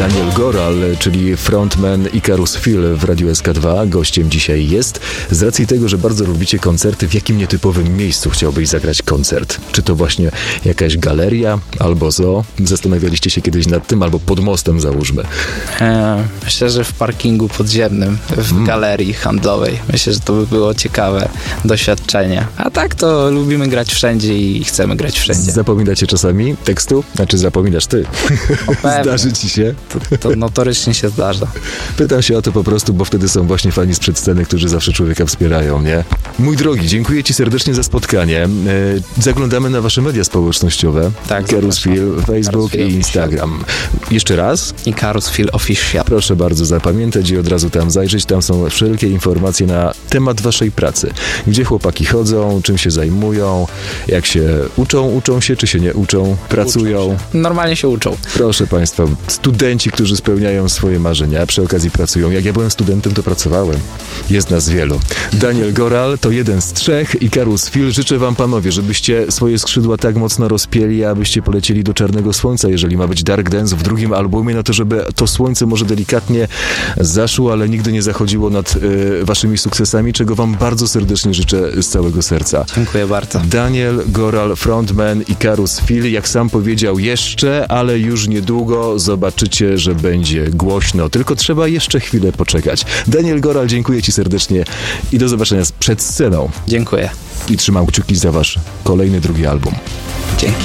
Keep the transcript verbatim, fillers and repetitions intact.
Daniel Goral, czyli frontman Icarus Phil w Radiu S K dwa. Gościem dzisiaj jest. Z racji tego, że bardzo lubicie koncerty, w jakim nietypowym miejscu chciałbyś zagrać koncert? Czy to właśnie jakaś galeria albo zoo? Zastanawialiście się kiedyś nad tym? Albo pod mostem, załóżmy. E, myślę, że w parkingu podziemnym, w hmm. galerii handlowej. Myślę, że to by było ciekawe doświadczenie. A tak to lubimy grać wszędzie i chcemy grać wszędzie. Zapominacie czasami tekstu? Znaczy zapominasz ty. Zdarzy ci się? To, to notorycznie się zdarza. Pytam się o to po prostu, bo wtedy są właśnie fani sprzed sceny, którzy zawsze człowieka wspierają, nie? Mój drogi, dziękuję ci serdecznie za spotkanie. Zaglądamy na wasze media społecznościowe. Tak, Icarus Phil, Facebook Phil i Instagram. Jeszcze raz? Icarus Phil Official. Proszę bardzo zapamiętać i od razu tam zajrzeć. Tam są wszelkie informacje na temat waszej pracy. Gdzie chłopaki chodzą, czym się zajmują, jak się uczą, uczą się, czy się nie uczą, pracują. Uczą się. Normalnie się uczą. Proszę państwa, studenci, którzy spełniają swoje marzenia, a przy okazji pracują. Jak ja byłem studentem, to pracowałem. Jest nas wielu. Daniel Goral to jeden z trzech. Icarus Phil. Życzę wam, panowie, żebyście swoje skrzydła tak mocno rozpięli, abyście polecieli do czarnego słońca, jeżeli ma być Dark Dance w drugim albumie, no to żeby to słońce może delikatnie zaszło, ale nigdy nie zachodziło nad y, waszymi sukcesami, czego wam bardzo serdecznie życzę z całego serca. Dziękuję bardzo. Daniel Goral, frontman Icarus Phil. Jak sam powiedział, jeszcze, ale już niedługo zobaczycie, że będzie głośno. Tylko trzeba jeszcze chwilę poczekać. Daniel Goral, dziękuję ci serdecznie i do zobaczenia przed sceną. Dziękuję. I trzymam kciuki za wasz kolejny, drugi album. Dzięki.